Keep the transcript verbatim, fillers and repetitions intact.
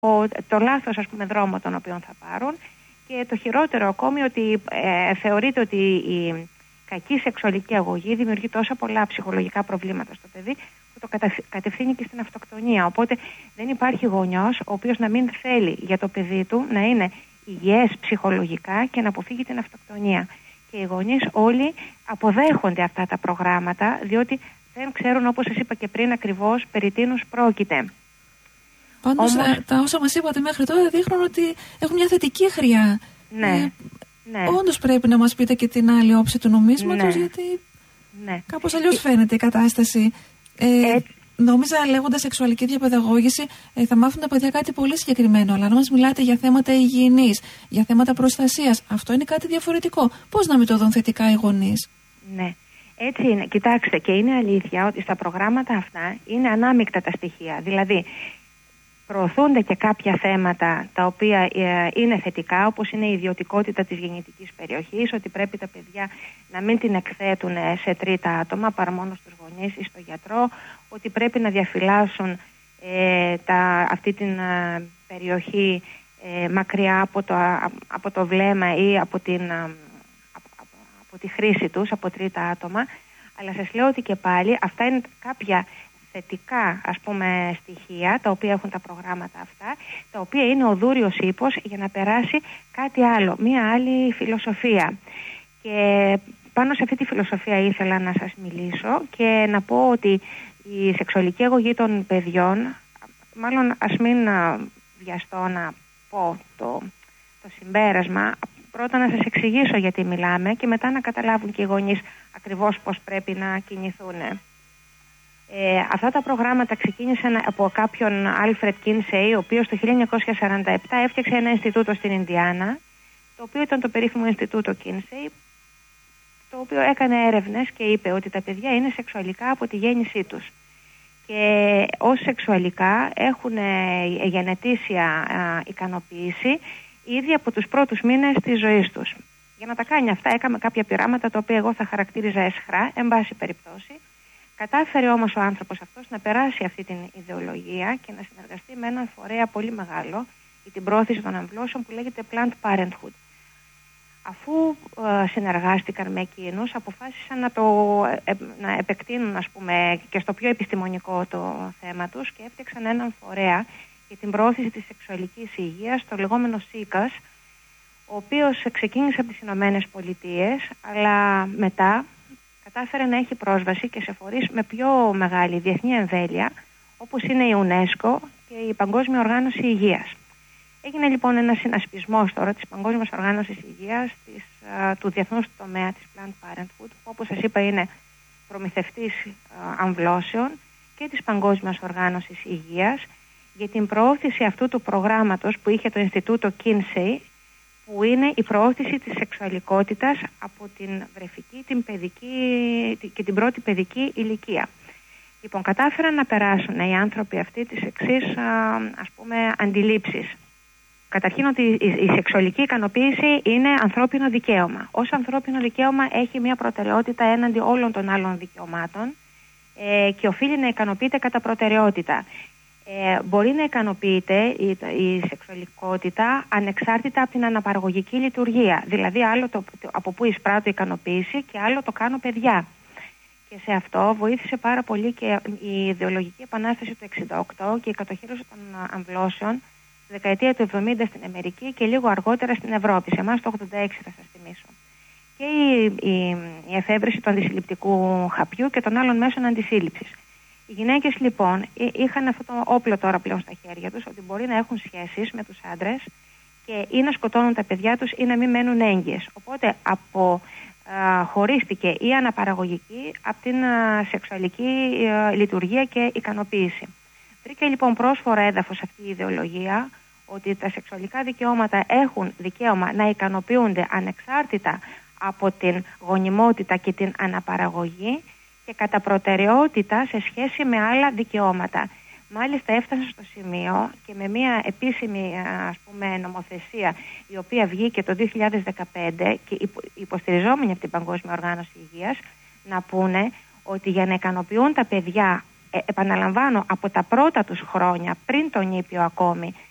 το λάθος, ας πούμε, δρόμο τον οποίο θα πάρουν. Και το χειρότερο ακόμη ότι ε, θεωρείται ότι η κακή σεξουαλική αγωγή δημιουργεί τόσα πολλά ψυχολογικά προβλήματα στο παιδί που το κατευθύνει και στην αυτοκτονία. Οπότε δεν υπάρχει γονιός ο οποίος να μην θέλει για το παιδί του να είναι υγιές ψυχολογικά και να αποφύγει την αυτοκτονία. Και οι γονείς όλοι αποδέχονται αυτά τα προγράμματα, διότι δεν ξέρουν, όπως σας είπα και πριν, ακριβώς περί τίνος πρόκειται. Πάντως, Όμως, τα όσα μας είπατε μέχρι τώρα δείχνουν ότι έχουν μια θετική χρειά. Ναι, ε, ναι. Όντως πρέπει να μας πείτε και την άλλη όψη του νομίσματος, ναι. γιατί ναι. κάπως αλλιώς φαίνεται η κατάσταση. Ε, ε, νόμιζα, λέγοντας σεξουαλική διαπαιδαγώγηση, ε, θα μάθουν τα παιδιά κάτι πολύ συγκεκριμένο. Αλλά αν μας μιλάτε για θέματα υγιεινής, για θέματα προστασίας, αυτό είναι κάτι διαφορετικό. Πώς να μην το δουν θετικά οι γονείς? Ναι. Έτσι είναι. Κοιτάξτε, και είναι αλήθεια ότι στα προγράμματα αυτά είναι ανάμεικτα τα στοιχεία. Δηλαδή, προωθούνται και κάποια θέματα τα οποία ε, είναι θετικά, όπως είναι η ιδιωτικότητα της γεννητικής περιοχής, ότι πρέπει τα παιδιά να μην την εκθέτουν σε τρίτα άτομα παρά μόνο στους γονείς ή στο γιατρό, ότι πρέπει να διαφυλάσσουν ε, τα, αυτή την ε, περιοχή ε, μακριά από το, από το βλέμμα ή από, την, ε, από, από, από τη χρήση τους από τρίτα άτομα. Αλλά σας λέω ότι και πάλι αυτά είναι κάποια θετικά, ας πούμε, στοιχεία τα οποία έχουν τα προγράμματα αυτά, τα οποία είναι ο δούριος ύπος για να περάσει κάτι άλλο, μία άλλη φιλοσοφία. Και πάνω σε αυτή τη φιλοσοφία ήθελα να σας μιλήσω και να πω ότι η σεξουαλική αγωγή των παιδιών, μάλλον ας μην βιαστώ να πω το, το συμπέρασμα, πρώτα να σας εξηγήσω γιατί μιλάμε και μετά να καταλάβουν και οι γονείς ακριβώς πώς πρέπει να κινηθούν. Ε, αυτά τα προγράμματα ξεκίνησαν από κάποιον Άλφρετ Κίνσεϊ, ο οποίος το χίλια εννιακόσια σαράντα επτά έφτιαξε ένα Ινστιτούτο στην Ινδιάνα, το οποίο ήταν το περίφημο Ινστιτούτο Κίνσεϊ, το οποίο έκανε έρευνες και είπε ότι τα παιδιά είναι σεξουαλικά από τη γέννησή τους. Και ως σεξουαλικά έχουν γενετήσια ικανοποίηση ήδη από τους πρώτους μήνες της ζωής τους. Για να τα κάνει αυτά έκαμε κάποια πειράματα τα οποία εγώ θα χαρακτήριζα αισχρά, εν πάση περιπτώσει. Κατάφερε όμως ο άνθρωπος αυτός να περάσει αυτή την ιδεολογία και να συνεργαστεί με έναν φορέα πολύ μεγάλο για την πρόθεση των αμβλώσεων που λέγεται Planned Parenthood. Αφού ε, συνεργάστηκαν με εκείνους, αποφάσισαν να το ε, να επεκτείνουν, ας πούμε, και στο πιο επιστημονικό το θέμα τους και έφτιαξαν έναν φορέα για την πρόθεση της σεξουαλικής υγείας, το λεγόμενο ΣΥΚΑΣ, ο οποίος ξεκίνησε από τις Ηνωμένες Πολιτείες, αλλά μετά κατάφερε να έχει πρόσβαση και σε φορείς με πιο μεγάλη διεθνή εμβέλεια, όπως είναι η UNESCO και η Παγκόσμια Οργάνωση Υγείας. Έγινε λοιπόν ένας συνασπισμός τώρα της Παγκόσμιας Οργάνωσης Υγείας, της, α, του διεθνούς τομέα της Planned Parenthood, που όπως σας είπα είναι προμηθευτής α, αμβλώσεων, και της Παγκόσμιας Οργάνωσης Υγείας, για την προώθηση αυτού του προγράμματος που είχε το Ινστιτούτο Kinsey, που είναι η προώθηση της σεξουαλικότητας από την βρεφική την παιδική, και την πρώτη παιδική ηλικία. Λοιπόν, κατάφεραν να περάσουν οι άνθρωποι αυτοί τις εξής α, ας πούμε αντιλήψεις. Καταρχήν ότι η, η σεξουαλική ικανοποίηση είναι ανθρώπινο δικαίωμα. Ως ανθρώπινο δικαίωμα έχει μια προτεραιότητα έναντι όλων των άλλων δικαιωμάτων ε, και οφείλει να ικανοποιείται κατά προτεραιότητα. Ε, μπορεί να ικανοποιείται η, η σεξουαλικότητα ανεξάρτητα από την αναπαραγωγική λειτουργία. Δηλαδή άλλο το, το, από πού εισπράττω ικανοποίηση και άλλο το κάνω παιδιά. Και σε αυτό βοήθησε πάρα πολύ και η ιδεολογική επανάσταση του εξήντα οκτώ και η κατοχήρωση των αμβλώσεων στη δεκαετία του εβδομήντα στην Αμερική και λίγο αργότερα στην Ευρώπη. Σε εμάς το ογδόντα έξι θα σας θυμίσω. Και η, η, η εφεύρεση του αντισυλληπτικού χαπιού και των άλλων μέσων αντισύλληψης. Οι γυναίκες λοιπόν είχαν αυτό το όπλο τώρα πλέον στα χέρια τους, ότι μπορεί να έχουν σχέσεις με τους άντρες και ή να σκοτώνουν τα παιδιά τους ή να μην μένουν έγκυες. Οπότε από, α, χωρίστηκε η αναπαραγωγική από την α, σεξουαλική α, λειτουργία και ικανοποίηση. Βρήκε λοιπόν πρόσφορα έδαφος αυτή η ιδεολογία ότι τα σεξουαλικά δικαιώματα έχουν δικαίωμα να ικανοποιούνται ανεξάρτητα από την γονιμότητα και την αναπαραγωγή και κατά προτεραιότητα σε σχέση με άλλα δικαιώματα. Μάλιστα έφτασε στο σημείο και με μια επίσημη ας πούμε, νομοθεσία η οποία βγήκε το δύο χιλιάδες δεκαπέντε και υποστηριζόμενη από την Παγκόσμια Οργάνωση Υγείας να πούνε ότι για να ικανοποιούν τα παιδιά, ε, επαναλαμβάνω, από τα πρώτα τους χρόνια πριν τον νήπιο ακόμη,